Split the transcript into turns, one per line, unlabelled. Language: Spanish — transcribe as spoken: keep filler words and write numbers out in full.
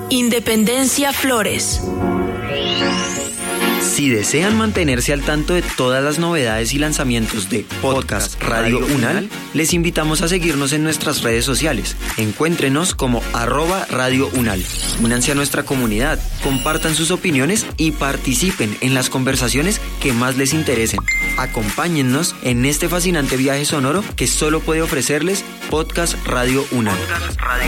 Independencia Flores.
Si desean mantenerse al tanto de todas las novedades y lanzamientos de Podcast Radio Unal, les invitamos a seguirnos en nuestras redes sociales. Encuéntrenos como arroba Radio Unal. Únanse a nuestra comunidad, compartan sus opiniones y participen en las conversaciones que más les interesen. Acompáñennos en este fascinante viaje sonoro que solo puede ofrecerles Podcast Radio Unal.